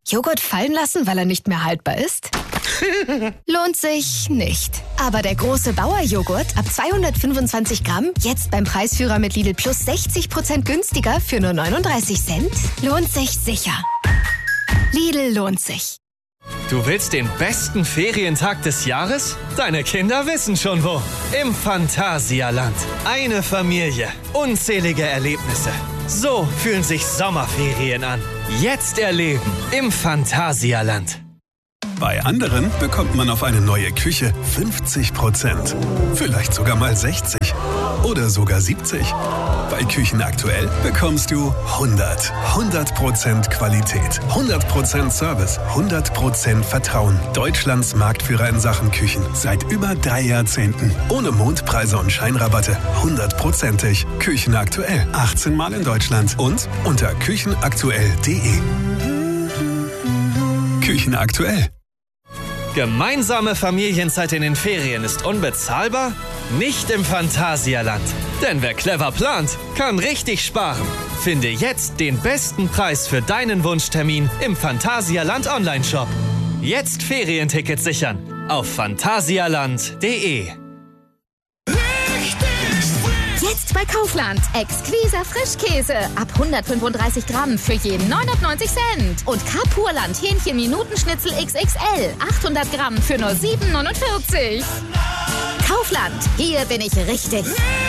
Joghurt fallen lassen, weil er nicht mehr haltbar ist? Lohnt sich nicht. Aber der große Bauer-Joghurt ab 225 Gramm, jetzt beim Preisführer mit Lidl Plus 60% günstiger für nur 39 Cent, lohnt sich sicher. Lidl lohnt sich. Du willst den besten Ferientag des Jahres? Deine Kinder wissen schon wo. Im Phantasialand. Eine Familie. Unzählige Erlebnisse. So fühlen sich Sommerferien an. Jetzt erleben im Phantasialand. Bei anderen bekommt man auf eine neue Küche 50%. Vielleicht sogar mal 60. Oder sogar 70. Bei Küchen aktuell bekommst du 100% Qualität, 100% Service, 100% Vertrauen. Deutschlands Marktführer in Sachen Küchen. Seit über 3 Jahrzehnten. Ohne Mondpreise und Scheinrabatte. 100%ig. Küchen aktuell. 18 Mal in Deutschland. Und unter küchenaktuell.de. Küchen aktuell. Gemeinsame Familienzeit in den Ferien ist unbezahlbar? Nicht im Phantasialand. Denn wer clever plant, kann richtig sparen. Finde jetzt den besten Preis für deinen Wunschtermin im Phantasialand Online-Shop. Jetzt Ferientickets sichern auf phantasialand.de. Jetzt bei Kaufland. Exquiser Frischkäse. Ab 135 Gramm für jeden 99 Cent. Und Kapurland Hähnchen-Minutenschnitzel XXL. 800 Gramm für nur 7,49. Kaufland. Hier bin ich richtig.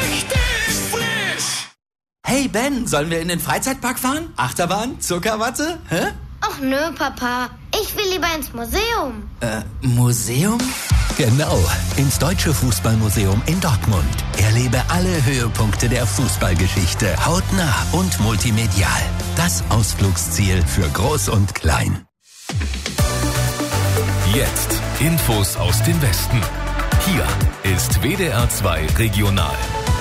Hey Ben, sollen wir in den Freizeitpark fahren? Achterbahn? Zuckerwatte? Hä? Ach nö, Papa. Ich will lieber ins Museum. Museum? Genau, ins Deutsche Fußballmuseum in Dortmund. Erlebe alle Höhepunkte der Fußballgeschichte hautnah und multimedial. Das Ausflugsziel für Groß und Klein. Jetzt Infos aus dem Westen. Hier ist WDR 2 Regional.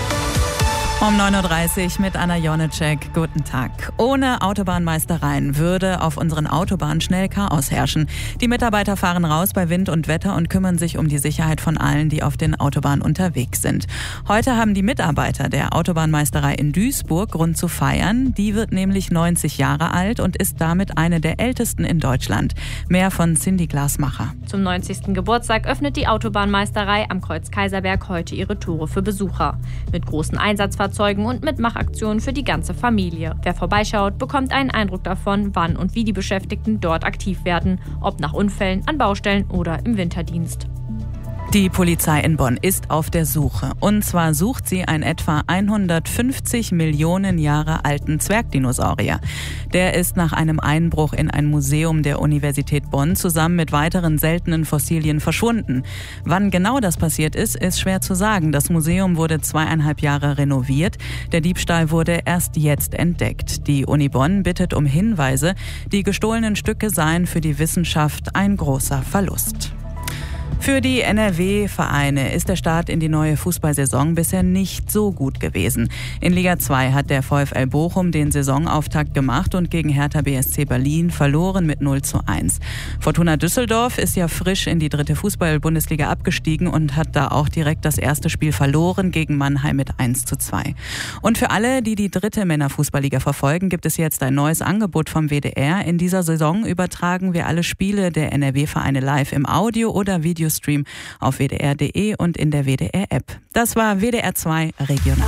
Um 9.30 Uhr mit Anna Jonecek. Guten Tag. Ohne Autobahnmeistereien würde auf unseren Autobahnen schnell Chaos herrschen. Die Mitarbeiter fahren raus bei Wind und Wetter und kümmern sich um die Sicherheit von allen, die auf den Autobahnen unterwegs sind. Heute haben die Mitarbeiter der Autobahnmeisterei in Duisburg Grund zu feiern. Die wird nämlich 90 Jahre alt und ist damit eine der ältesten in Deutschland. Mehr von Cindy Glasmacher. Zum 90. Geburtstag öffnet die Autobahnmeisterei am Kreuz Kaiserberg heute ihre Tore für Besucher. Mit großen Einsatzfahrzeugen und Mitmachaktionen für die ganze Familie. Wer vorbeischaut, bekommt einen Eindruck davon, wann und wie die Beschäftigten dort aktiv werden, ob nach Unfällen, an Baustellen oder im Winterdienst. Die Polizei in Bonn ist auf der Suche. Und zwar sucht sie einen etwa 150 Millionen Jahre alten Zwergdinosaurier. Der ist nach einem Einbruch in ein Museum der Universität Bonn zusammen mit weiteren seltenen Fossilien verschwunden. Wann genau das passiert ist schwer zu sagen. Das Museum wurde 2,5 Jahre renoviert. Der Diebstahl wurde erst jetzt entdeckt. Die Uni Bonn bittet um Hinweise. Die gestohlenen Stücke seien für die Wissenschaft ein großer Verlust. Für die NRW-Vereine ist der Start in die neue Fußballsaison bisher nicht so gut gewesen. In Liga 2 hat der VfL Bochum den Saisonauftakt gemacht und gegen Hertha BSC Berlin verloren mit 0:1. Fortuna Düsseldorf ist ja frisch in die 3. Fußball-Bundesliga abgestiegen und hat da auch direkt das erste Spiel verloren gegen Mannheim mit 1:2. Und für alle, die die 3. Männerfußballliga verfolgen, gibt es jetzt ein neues Angebot vom WDR. In dieser Saison übertragen wir alle Spiele der NRW-Vereine live im Audio- oder Videostream auf wdr.de und in der WDR-App. Das war WDR 2 Regional.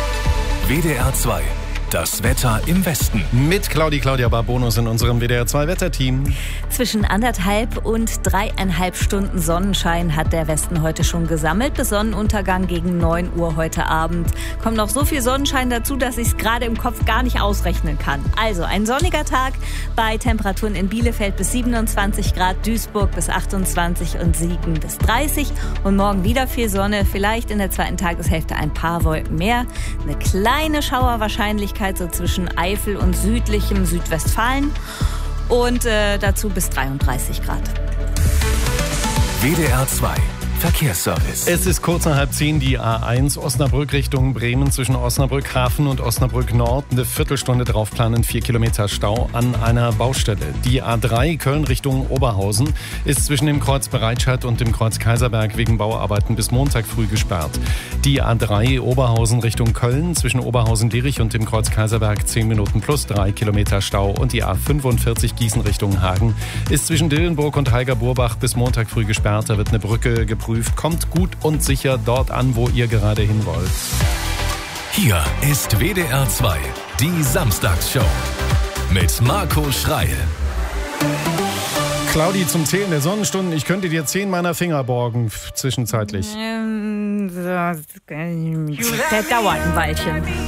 WDR 2. Das Wetter im Westen. Mit Claudia Barbonus in unserem WDR 2 Wetterteam. Zwischen 1,5 und 3,5 Stunden Sonnenschein hat der Westen heute schon gesammelt. Bis Sonnenuntergang gegen 9 Uhr heute Abend. Kommt noch so viel Sonnenschein dazu, dass ich es gerade im Kopf gar nicht ausrechnen kann. Also ein sonniger Tag bei Temperaturen in Bielefeld bis 27 Grad, Duisburg bis 28 und Siegen bis 30. Und morgen wieder viel Sonne, vielleicht in der zweiten Tageshälfte ein paar Wolken mehr. Eine kleine Schauerwahrscheinlichkeit so zwischen Eifel und südlichem Südwestfalen und dazu bis 33 Grad. WDR 2. Verkehrsservice. Es ist kurz nach 9:30, die A1 Osnabrück Richtung Bremen zwischen Osnabrück Hafen und Osnabrück Nord. Eine Viertelstunde drauf planen, 4 Kilometer Stau an einer Baustelle. Die A3 Köln Richtung Oberhausen ist zwischen dem Kreuz Bereitscheid und dem Kreuz Kaiserberg wegen Bauarbeiten bis Montag früh gesperrt. Die A3 Oberhausen Richtung Köln zwischen Oberhausen-Lierich und dem Kreuz Kaiserberg 10 Minuten plus 3 Kilometer Stau. Und die A45 Gießen Richtung Hagen ist zwischen Dillenburg und Heiger-Burbach bis Montag früh gesperrt. Da wird eine Brücke geprüft. Kommt gut und sicher dort an, wo ihr gerade hin wollt. Hier ist WDR 2, die Samstagsshow mit Marco Schreil. Claudi, zum Zählen der Sonnenstunden, ich könnte dir 10 meiner Finger borgen, zwischenzeitlich. Der dauert ein Weilchen.